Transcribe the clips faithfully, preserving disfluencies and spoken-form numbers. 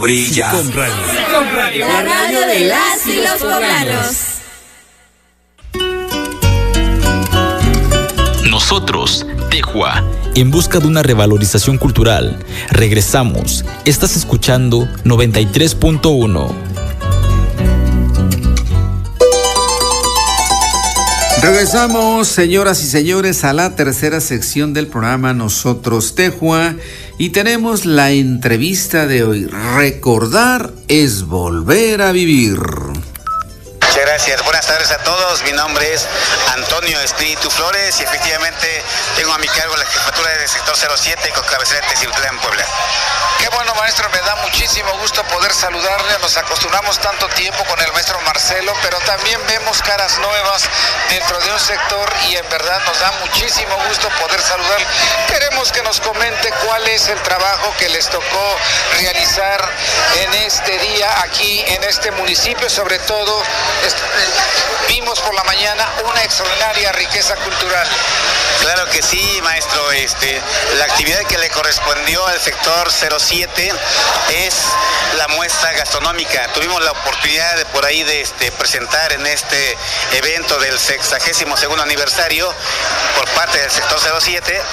Brilla. Sicom Radio. Sicom Radio. La radio de las y los poblanos. Nosotros, Tejua, en busca de una revalorización cultural. Regresamos. Estás escuchando noventa y tres punto uno. Regresamos, señoras y señores, a la tercera sección del programa Nosotros Tejua y tenemos la entrevista de hoy. Recordar es volver a vivir. Muchas gracias. Buenas tardes a todos. Mi nombre es Antonio Espíritu Flores y efectivamente tengo a mi cargo la jefatura del sector cero siete con cabecera de Teciutlán, Puebla. Qué bueno, maestro, me da muchísimo gusto poder saludarle. Nos acostumbramos tanto tiempo con el maestro Marcelo, pero también vemos caras nuevas dentro de un sector y en verdad nos da muchísimo gusto poder saludarle. Queremos que nos comente cuál es el trabajo que les tocó realizar en este día aquí en este municipio. Sobre todo, vimos por la mañana una extraordinaria riqueza cultural. Claro que sí, maestro. Este, la actividad que le correspondió al sector cero siete es la muestra gastronómica. Tuvimos la oportunidad de por ahí de este, presentar en este evento del sexagésimo segundo aniversario por parte del sector cero siete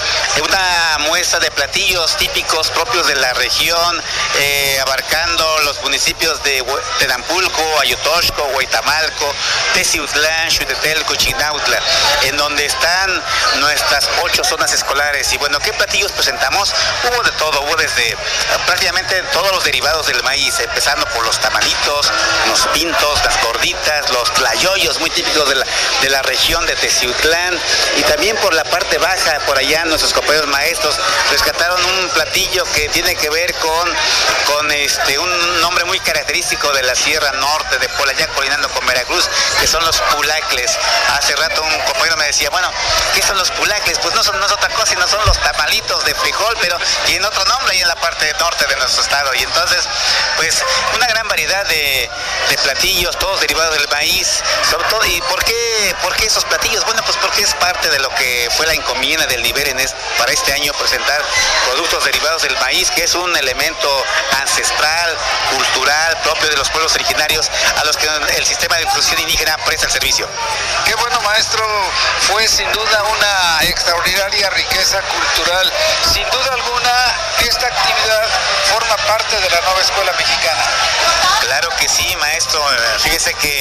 una muestra de platillos típicos propios de la región, eh, abarcando los municipios de Tenampulco, Ayotoxco, Huaytamalco, Teciutlán, Xutetelco, Chinautla, en donde están nuestras ocho zonas escolares. Y bueno, ¿qué platillos presentamos? Hubo de todo, hubo desde prácticamente todos los derivados del maíz, empezando por los tamalitos, los pintos, las gorditas, los tlayoyos, muy típicos de la, de la región de Teciutlán, y también por la parte baja, por allá nuestros compañeros maestros rescataron un platillo que tiene que ver con, con este, un nombre muy característico de la Sierra Norte de Puebla, ya colinando con Veracruz, que son los pulacles. Hace rato un compañero me decía, bueno, ¿qué son los pulacles? Pues no son no es otra cosa, sino son los tamalitos de frijol, pero tienen otro nombre ahí en la parte norte de nuestro estado. Y entonces, pues, una gran variedad de, de platillos, todos derivados del maíz, sobre todo. ¿Y por qué, por qué esos platillos? Bueno, pues porque es parte de lo que fue la encomienda del nivel en este, para este año, presentar productos derivados del maíz, que es un elemento ancestral, cultural, propio de los pueblos originarios, a los que el sistema de difusión indígena presta el servicio. Qué bueno, maestro, fue sin duda una extraordinaria riqueza cultural. Sin duda alguna, esta actividad forma parte de la nueva escuela mexicana. Claro que sí, maestro. Fíjese que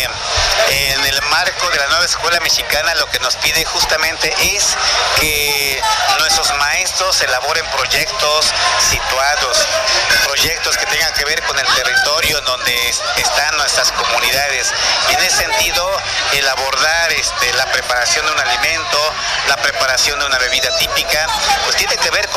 en el marco de la nueva escuela mexicana lo que nos pide justamente es que nuestros maestros elaboren proyectos situados, proyectos que tengan que ver con el territorio en donde están nuestras comunidades. Y en ese sentido, el abordar este, la preparación de un alimento, la preparación de una bebida típica, pues tiene que ver con